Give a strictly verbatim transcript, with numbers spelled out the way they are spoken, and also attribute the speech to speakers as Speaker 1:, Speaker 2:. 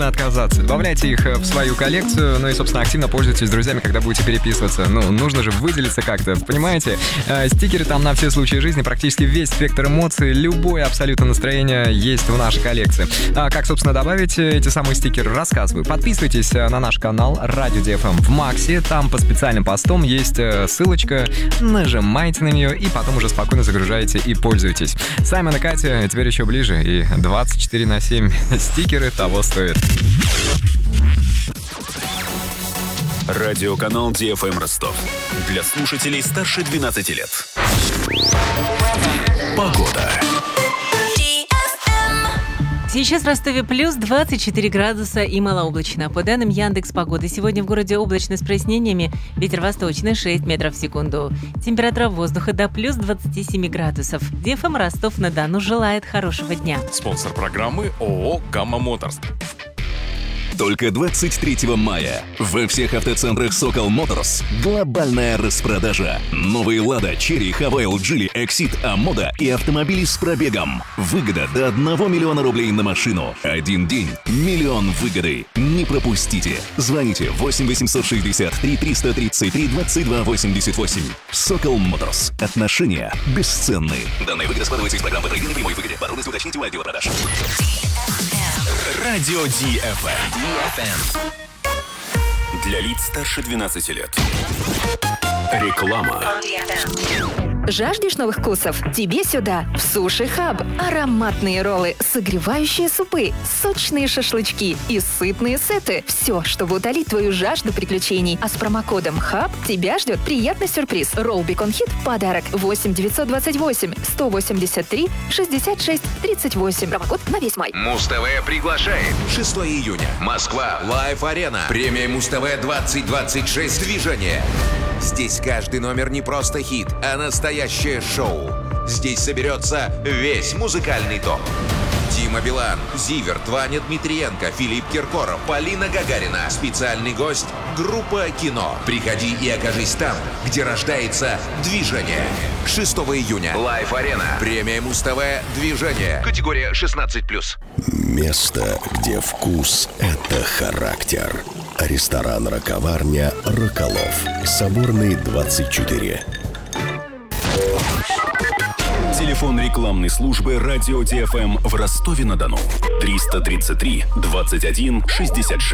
Speaker 1: отказаться. Добавляйте их в свою коллекцию, ну и, собственно, активно пользуйтесь с друзьями, когда будете переписываться. Ну, нужно же выделиться как-то, понимаете? Э, стикеры там на все случаи жизни, практически весь спектр эмоций, любое абсолютно настроение есть в нашей коллекции. А как, собственно, добавить эти самые стикеры, рассказываю. Подписывайтесь на наш канал Радио ди эф эм в Максе, там по специальным постам есть ссылочка, нажимайте на нее и потом уже спокойно загружаете и пользуйтесь. Саймон и Катя теперь еще ближе, и двадцать четыре на семь стикеры того стоят.
Speaker 2: Радиоканал ди эф эм Ростов. Для слушателей старше двенадцати лет. Погода.
Speaker 3: Сейчас в Ростове плюс двадцать четыре градуса и малооблачно. По данным Яндекс.Погоды, сегодня в городе облачно с прояснениями, ветер восточный шесть метров в секунду. Температура воздуха до плюс двадцать семь градусов. ди эф эм Ростов-на-Дону желает хорошего дня.
Speaker 4: Спонсор программы ООО «Гамма Моторс».
Speaker 2: Только двадцать третьего мая во всех автоцентрах «Сокол Моторс» глобальная распродажа. Новые «Лада», «Черри», «Хавейл», «Джили», «Эксид», «Амода» и автомобили с пробегом. Выгода до одного миллиона рублей на машину. Один день – миллион выгоды. Не пропустите. Звоните восемь восемьсот шестьдесят три триста тридцать три двадцать два восемьдесят восемь. «Сокол Моторс». Отношения бесценны. Данная выгода складывается из программы трейдинга прямой выгоде. Подробности уточните у отдела продаж. Радио ди эф эм. Для лиц старше двенадцати лет. Реклама.
Speaker 5: Жаждешь новых вкусов? Тебе сюда, в Суши Хаб. Ароматные роллы, согревающие супы, сочные шашлычки и сытные сеты. Все, чтобы утолить твою жажду приключений. А с промокодом ХАБ тебя ждет приятный сюрприз. Ролл Бекон Хит в подарок. восемь девятьсот двадцать восемь сто восемьдесят три шестьдесят шесть тридцать восемь. Промокод на весь май.
Speaker 6: Муз-ТВ приглашает. шестого июня. Москва. Лайв Арена. Премия Муз-ТВ двадцать двадцать шесть. Движение. Здесь каждый номер не просто хит, а настоящее шоу. Здесь соберется весь музыкальный топ. Дима Билан, Зиверт, Ваня Дмитриенко, Филипп Киркоров, Полина Гагарина. Специальный гость – группа «Кино». Приходи и окажись там, где рождается движение. шестого июня. Лайв Арена. Премия Муз-ТВ. Движение. Категория шестнадцать плюс.
Speaker 7: Место, где вкус – это характер. Ресторан «Раковарня» «Роколов». Соборный, двадцать четыре.
Speaker 2: Телефон рекламной службы «Радио ди эф эм» в Ростове-на-Дону. триста тридцать три двадцать один шестьдесят шесть.